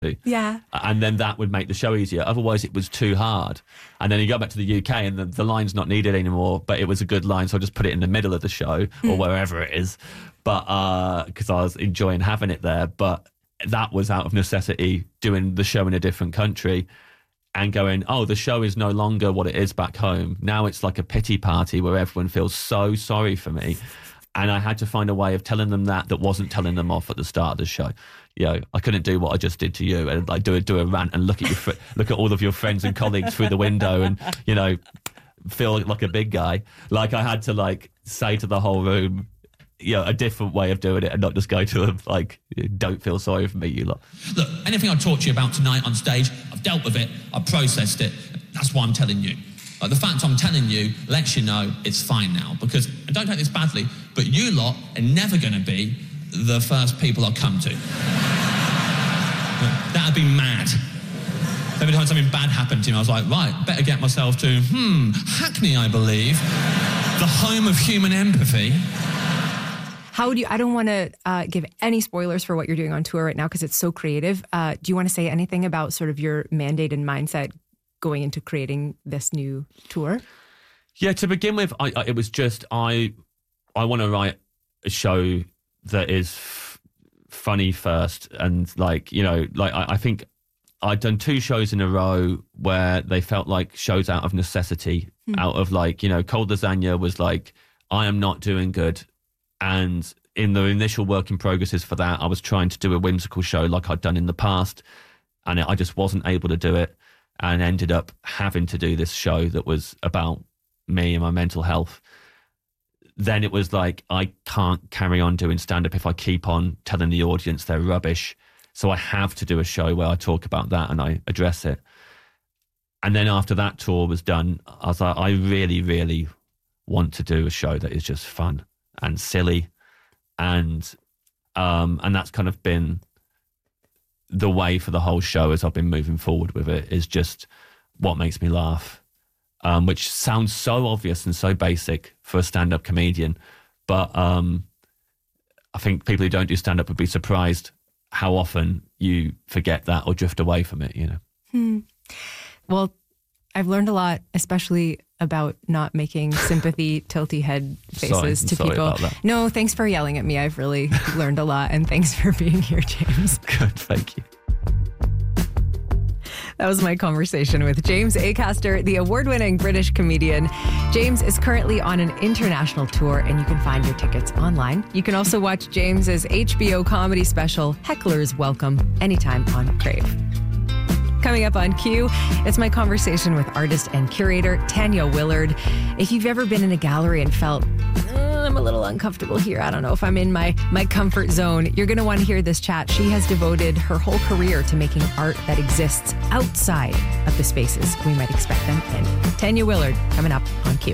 Yeah. And then that would make the show easier. Otherwise, it was too hard. And then you go back to the UK and the line's not needed anymore, but it was a good line, so I just put it in the middle of the show or wherever it is, but because I was enjoying having it there. But that was out of necessity, doing the show in a different country and going, oh, the show is no longer what it is back home. Now it's like a pity party where everyone feels so sorry for me. And I had to find a way of telling them that wasn't telling them off at the start of the show. You know, I couldn't do what I just did to you and like do a rant and look at all of your friends and colleagues through the window and, you know, feel like a big guy. Like I had to like say to the whole room, you know, a different way of doing it and not just go to them like, don't feel sorry for me, you lot. Look, anything I talked to you about tonight on stage, I've dealt with it, I've processed it. That's why I'm telling you. Like the fact I'm telling you lets you know it's fine now, because, and don't take this badly, but you lot are never going to be the first people I come to. That'd be mad. Every time something bad happened to me, I was like, right, better get myself to, Hackney, I believe, the home of human empathy. How would you, I don't want to give any spoilers for what you're doing on tour right now because it's so creative. Do you want to say anything about sort of your mandate and mindset going into creating this new tour? Yeah, to begin with, it was just, I want to write a show that is funny first. And like, you know, like I think I'd done 2 shows in a row where they felt like shows out of necessity, out of like, you know, Cold Lasagna was like, I am not doing good. And in the initial work in progresses for that, I was trying to do a whimsical show like I'd done in the past. And I just wasn't able to do it and ended up having to do this show that was about me and my mental health. Then it was like, I can't carry on doing stand-up if I keep on telling the audience they're rubbish. So I have to do a show where I talk about that and I address it. And then after that tour was done, I was like, I really, really want to do a show that is just fun and silly. And that's kind of been the way for the whole show as I've been moving forward with it, is just what makes me laugh, which sounds so obvious and so basic for a stand-up comedian. But I think people who don't do stand-up would be surprised how often you forget that or drift away from it, you know. Well, I've learned a lot, especially about not making sympathy tilty head faces to people. About that. No, thanks for yelling at me. I've really learned a lot, and thanks for being here, James. Good, thank you. That was my conversation with James Acaster, the award-winning British comedian. James is currently on an international tour, and you can find your tickets online. You can also watch James's HBO comedy special, Heckler's Welcome, anytime on Crave. Coming up on Q, it's my conversation with artist and curator Tanya Willard. If you've ever been in a gallery and felt, I'm a little uncomfortable here, I don't know if I'm in my comfort zone, you're going to want to hear this chat. She has devoted her whole career to making art that exists outside of the spaces we might expect them in. Tanya Willard, coming up on Q.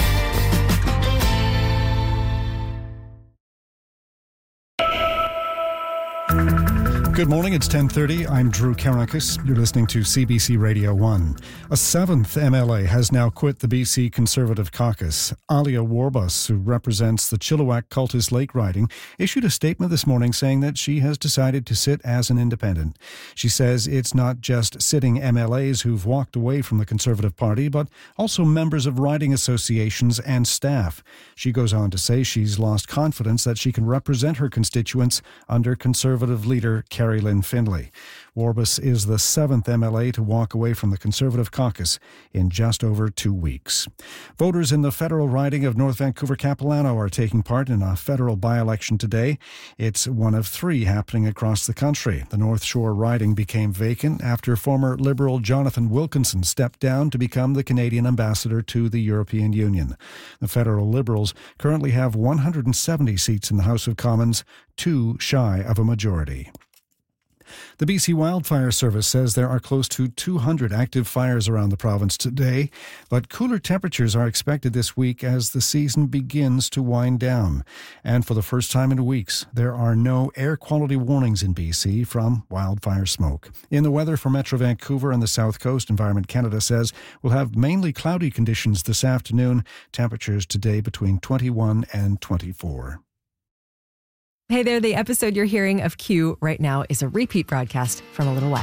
Good morning, it's 10:30. I'm Drew Karakis. You're listening to CBC Radio 1. A 7th MLA has now quit the BC Conservative Caucus. Alia Warbus, who represents the Chilliwack Cultus Lake riding, issued a statement this morning saying that she has decided to sit as an independent. She says it's not just sitting MLAs who've walked away from the Conservative Party, but also members of riding associations and staff. She goes on to say she's lost confidence that she can represent her constituents under Conservative leader Carrie Lynn Findlay. Warbus is the 7th MLA to walk away from the Conservative caucus in just over 2 weeks. Voters in the federal riding of North Vancouver-Capilano are taking part in a federal by-election today. It's one of 3 happening across the country. The North Shore riding became vacant after former Liberal Jonathan Wilkinson stepped down to become the Canadian ambassador to the European Union. The federal Liberals currently have 170 seats in the House of Commons, 2 shy of a majority. The BC Wildfire Service says there are close to 200 active fires around the province today, but cooler temperatures are expected this week as the season begins to wind down. And for the first time in weeks, there are no air quality warnings in BC from wildfire smoke. In the weather for Metro Vancouver and the South Coast, Environment Canada says we'll have mainly cloudy conditions this afternoon, temperatures today between 21 and 24. Hey there, the episode you're hearing of Q right now is a repeat broadcast from a little while